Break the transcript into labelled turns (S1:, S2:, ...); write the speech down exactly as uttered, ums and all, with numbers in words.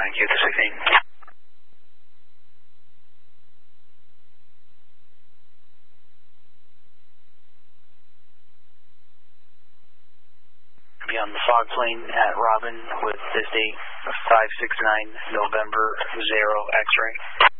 S1: nine, Q to sixteen. Be on the fog plane at Robin with this date, five six nine November zero X-ray.